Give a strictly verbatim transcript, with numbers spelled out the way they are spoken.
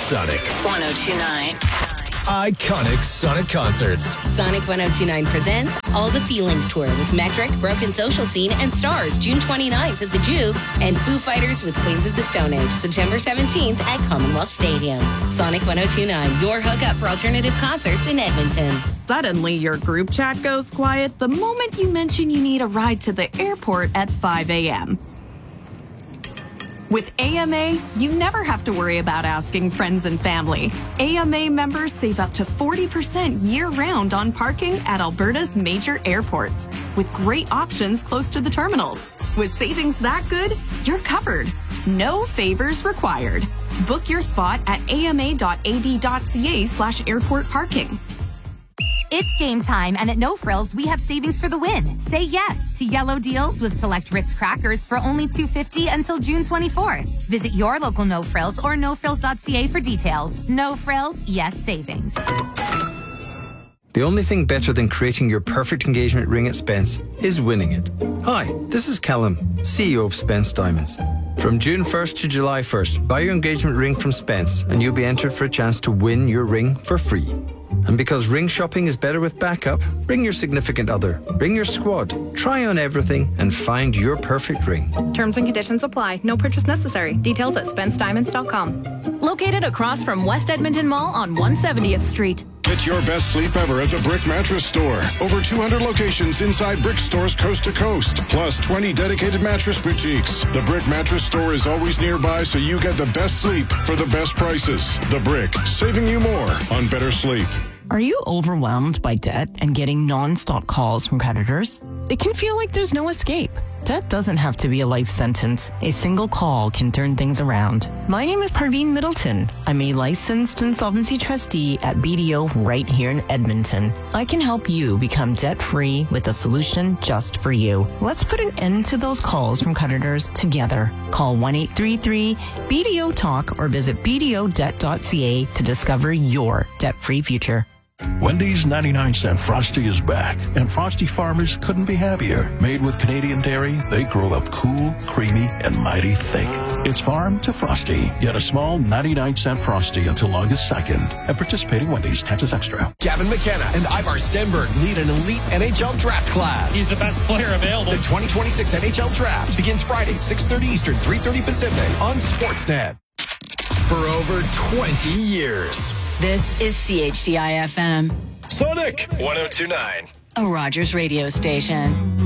Sonic one oh two point nine. Iconic Sonic concerts. Sonic one oh two point nine presents All the Feelings Tour with Metric, Broken Social Scene, and Stars June twenty-ninth at the Juke, and Foo Fighters with Queens of the Stone Age September seventeenth at Commonwealth Stadium. Sonic one oh two point nine, your hookup for alternative concerts in Edmonton. Suddenly, your group chat goes quiet the moment you mention you need a ride to the airport at five a.m. With A M A, you never have to worry about asking friends and family. A M A members save up to forty percent year-round on parking at Alberta's major airports, with great options close to the terminals. With savings that good, you're covered. No favors required. Book your spot at ama.ab.ca slash airport parking. It's game time, and at No Frills, we have savings for the win. Say yes to yellow deals with select Ritz crackers for only two dollars and fifty cents until June twenty-fourth. Visit your local No Frills or no frills dot c a for details. No Frills, yes savings. The only thing better than creating your perfect engagement ring at Spence is winning it. Hi, this is Callum, C E O of Spence Diamonds. From June first to July first, buy your engagement ring from Spence and you'll be entered for a chance to win your ring for free. And because ring shopping is better with backup, bring your significant other, bring your squad, try on everything and find your perfect ring. Terms and conditions apply. No purchase necessary. Details at spence diamonds dot com. Located across from West Edmonton Mall on one seventieth Street. Get your best sleep ever at the Brick Mattress Store. Over two hundred locations inside Brick stores coast to coast, plus twenty dedicated mattress boutiques. The Brick Mattress Store is always nearby, so you get the best sleep for the best prices. The Brick, saving you more on better sleep. Are you overwhelmed by debt and getting non-stop calls from creditors? It can feel like there's no escape. Debt doesn't have to be a life sentence. A single call can turn things around. My name is Parveen Middleton. I'm a licensed insolvency trustee at B D O right here in Edmonton. I can help you become debt-free with a solution just for you. Let's put an end to those calls from creditors together. Call one eight three three B D O talk or visit b d o debt dot c a to discover your debt-free future. Wendy's ninety-nine cent Frosty is back, and Frosty farmers couldn't be happier. Made with Canadian dairy, they grow up cool, creamy, and mighty thick. It's farm to Frosty. Get a small ninety-nine cent Frosty until August second. At participating Wendy's, taxes extra. Gavin McKenna and Ivar Stenberg lead an elite N H L draft class. He's the best player available. The twenty twenty-six N H L draft begins Friday, six thirty Eastern, three thirty Pacific on Sportsnet. For over twenty years. This is C H D I F M. Sonic one oh two point nine. A Rogers radio station.